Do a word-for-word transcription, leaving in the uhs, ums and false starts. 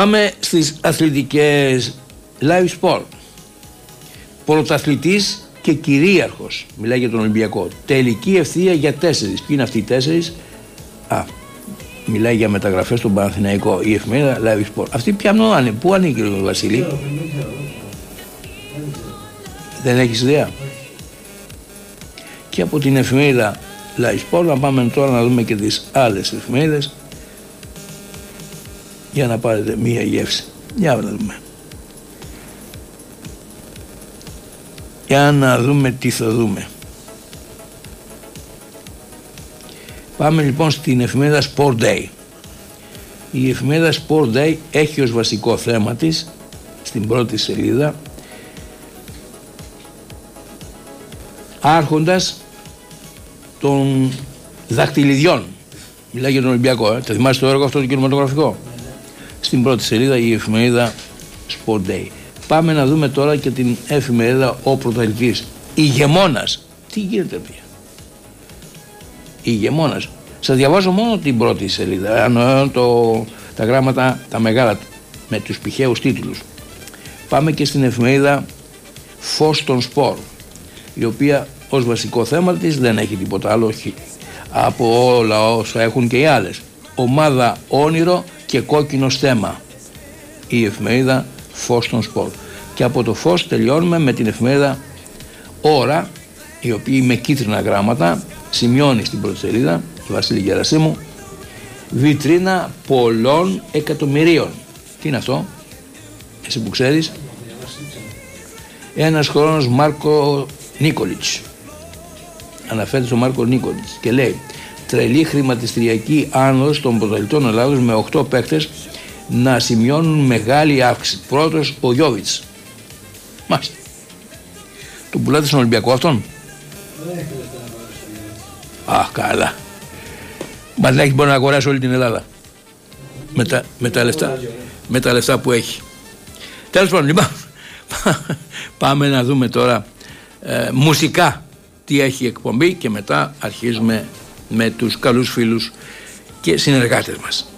Πάμε στις αθλητικές. Live sport. Πρωταθλητής και κυρίαρχος. Μιλάει για τον Ολυμπιακό. Τελική ευθεία για τέσσερις. Ποιοι είναι αυτοί οι τέσσερις? Α, μιλάει για μεταγραφές στον Παναθηναϊκό. Η εφημερίδα Live Sport. Αυτή πιανό, πού ανήκει ο Βασίλη? Δεν έχεις ιδέα? Και από την εφημερίδα Live Sport να πάμε τώρα να δούμε και τις άλλες εφημερίδες για να πάρετε μία γεύση. Για να δούμε. Για να δούμε τι θα δούμε. Πάμε λοιπόν στην εφημερίδα Sport Day. Η εφημερίδα Sport Day έχει ως βασικό θέμα της, στην πρώτη σελίδα, άρχοντας των δακτυλιδιών. Μιλάει για τον Ολυμπιακό, ε. Θα θυμάστε το έργο αυτό το κινηματογραφικό? Στην πρώτη σελίδα η εφημερίδα Sport Day. Πάμε να δούμε τώρα και την εφημερίδα Ο Πρωταθλητής. Ηγεμόνας. Τι γίνεται πια? Ηγεμόνας. Σας διαβάζω μόνο την πρώτη σελίδα, εννοώ το, τα γράμματα τα μεγάλα με τους πηχαίους τίτλους. Πάμε και στην εφημερίδα Φως των Σπορ, η οποία ως βασικό θέμα της δεν έχει τίποτα άλλο από όλα όσα έχουν και οι άλλες. Ομάδα όνειρο και κόκκινο στέμα. Η εφημερίδα Φως των Σπορ. Και από το Φως τελειώνουμε με την εφημερίδα Ώρα, η οποία με κίτρινα γράμματα σημειώνει στην πρώτη σελίδα, Βασίλη Γερασίμου, βιτρίνα πολλών εκατομμυρίων. Τι είναι αυτό? Εσύ που ξέρεις? Ένας χρόνος Μάρκο Νίκολιτς. Αναφέρεται στον Μάρκο Νίκολιτς και λέει: τρελή χρηματιστηριακή άνοδος των πρωταθλητών Ελλάδος, με οκτώ παίκτες να σημειώνουν μεγάλη αύξηση. Πρώτος ο Γιώβιτς. Μάλιστα. Τον πουλάτε στον Ολυμπιακό αυτόν? Αχ, καλά. Μα δεν έχει, μπορεί να αγοράσει όλη την Ελλάδα με τα, με τα, λεφτά, με τα λεφτά που έχει. Τέλος πάντων, λοιπόν, πάμε να δούμε τώρα ε, μουσικά τι έχει η εκπομπή και μετά αρχίζουμε με τους καλούς φίλους και συνεργάτες μας.